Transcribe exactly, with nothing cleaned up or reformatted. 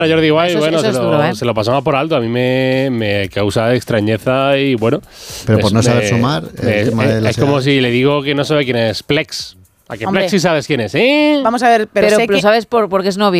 A Jordi Wild, Eso es- bueno, eso se, es lo, duro, ¿eh? se lo pasamos por alto. A mí me, me causa extrañeza y bueno. Pero por es- no saber me- sumar, me- el tema de es las como edades. si le digo que no sabe quién es Plex. A que Hombre. Plex sí sabes quién es, ¿eh? Vamos a ver, pero, Pero, sé pero que... ¿sabes por, por qué es novio?